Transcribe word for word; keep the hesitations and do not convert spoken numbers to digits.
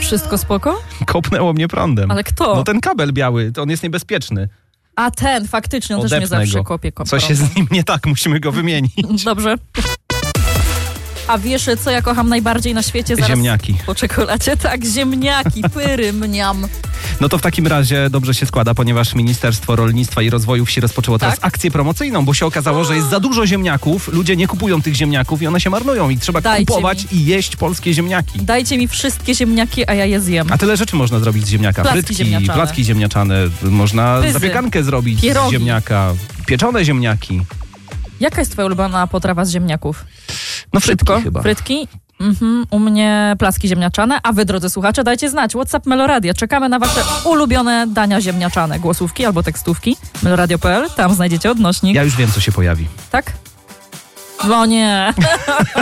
Wszystko spoko? Kopnęło mnie prądem. Ale kto? No ten kabel biały, to on jest niebezpieczny. A ten, faktycznie, on Odepnę też mnie zawsze go. kopie. Coś jest z nim nie tak, musimy go wymienić. Dobrze. A wiesz, co ja kocham najbardziej na świecie? Zaraz Ziemniaki. Po czekoladzie? Tak, ziemniaki, pyry, mniam. No to w takim razie dobrze się składa, ponieważ Ministerstwo Rolnictwa i Rozwoju Wsi rozpoczęło teraz Tak? akcję promocyjną, bo się okazało, że jest za dużo ziemniaków, ludzie nie kupują tych ziemniaków i one się marnują i trzeba Dajcie kupować mi. i jeść polskie ziemniaki. Dajcie mi wszystkie ziemniaki, a ja je zjem. A tyle rzeczy można zrobić z ziemniaka. Placki Frytki, ziemniaczane. placki ziemniaczane, można Pyzy. zapiekankę zrobić Pierogi. z ziemniaka, pieczone ziemniaki. Jaka jest twoja ulubiona potrawa z ziemniaków? No frytki Szybko. chyba. Frytki? Mhm. U mnie placki ziemniaczane, a wy, drodzy słuchacze, dajcie znać. WhatsApp Meloradia. Czekamy na wasze ulubione dania ziemniaczane. Głosówki albo tekstówki. meloradio kropka p l, tam znajdziecie odnośnik. Ja już wiem, co się pojawi. Tak? No nie.